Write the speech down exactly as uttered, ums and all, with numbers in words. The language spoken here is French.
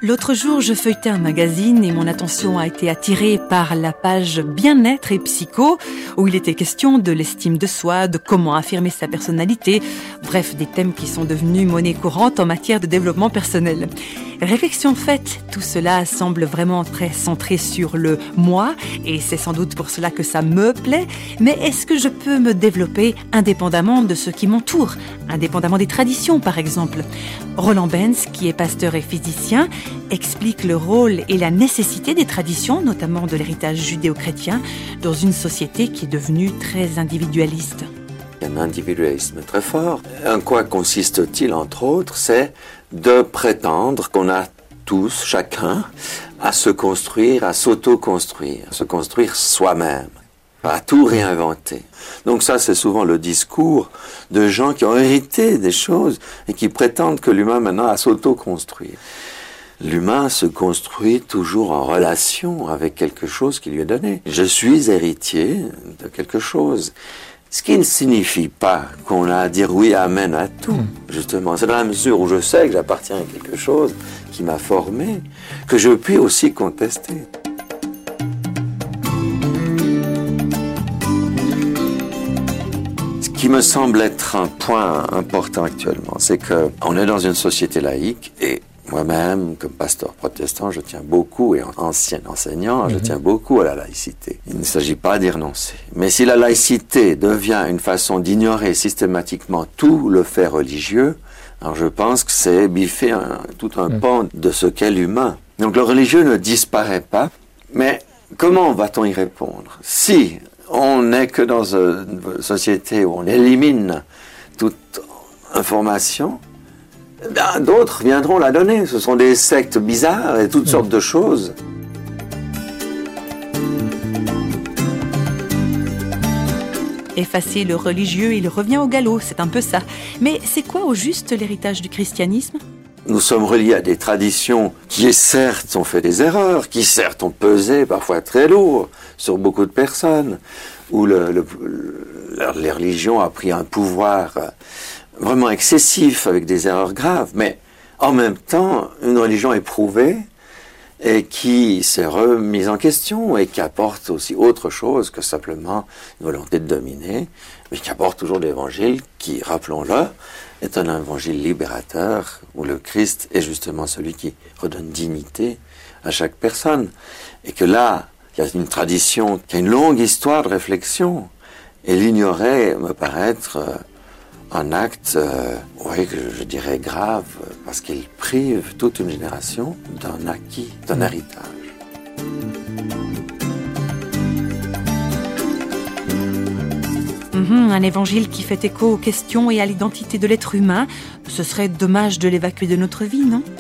L'autre jour, je feuilletais un magazine et mon attention a été attirée par la page Bien-être et psycho, où il était question de l'estime de soi, de comment affirmer sa personnalité, bref, des thèmes qui sont devenus monnaie courante en matière de développement personnel. Réflexion faite, tout cela semble vraiment très centré sur le moi, et c'est sans doute pour cela que ça me plaît, mais est-ce que je peux me développer indépendamment de ce qui m'entoure, indépendamment des traditions par exemple? Roland Benz, qui est pasteur et physicien, explique le rôle et la nécessité des traditions, notamment de l'héritage judéo-chrétien, dans une société qui est devenue très individualiste. Un individualisme très fort. En quoi consiste-t-il, entre autres? C'est de prétendre qu'on a tous, chacun, à se construire, à s'auto-construire, à se construire soi-même, à tout réinventer. Donc ça, c'est souvent le discours de gens qui ont hérité des choses et qui prétendent que l'humain maintenant a à s'auto-construire. L'humain se construit toujours en relation avec quelque chose qui lui est donné. Je suis héritier de quelque chose. Ce qui ne signifie pas qu'on a à dire oui, amen à tout, justement. C'est dans la mesure où je sais que j'appartiens à quelque chose qui m'a formé, que je puis aussi contester. Ce qui me semble être un point important actuellement, c'est qu'on est dans une société laïque et moi-même, comme pasteur protestant, je tiens beaucoup, et ancien enseignant, je tiens beaucoup à la laïcité. Il ne s'agit pas d'y renoncer. Mais si la laïcité devient une façon d'ignorer systématiquement tout le fait religieux, alors je pense que c'est biffer un, tout un pan de ce qu'est l'humain. Donc le religieux ne disparaît pas, mais comment va-t-on y répondre? Si on n'est que dans une société où on élimine toute information, ben, d'autres viendront la donner. Ce sont des sectes bizarres et toutes sortes de choses. Effacer le religieux, il revient au galop, c'est un peu ça. Mais c'est quoi au juste l'héritage du christianisme? Nous sommes reliés à des traditions qui, certes, ont fait des erreurs, qui, certes, ont pesé parfois très lourd sur beaucoup de personnes, où le, le, le, les religions ont pris un pouvoir vraiment excessif, avec des erreurs graves, mais en même temps, une religion éprouvée et qui s'est remise en question et qui apporte aussi autre chose que simplement une volonté de dominer, mais qui apporte toujours l'évangile qui, rappelons-le, est un évangile libérateur où le Christ est justement celui qui redonne dignité à chaque personne. Et que là, il y a une tradition qui a une longue histoire de réflexion et l'ignorer me paraît être un acte, euh, oui, que je dirais grave, parce qu'il prive toute une génération d'un acquis, d'un héritage. Mmh, un évangile qui fait écho aux questions et à l'identité de l'être humain. Ce serait dommage de l'évacuer de notre vie, non ?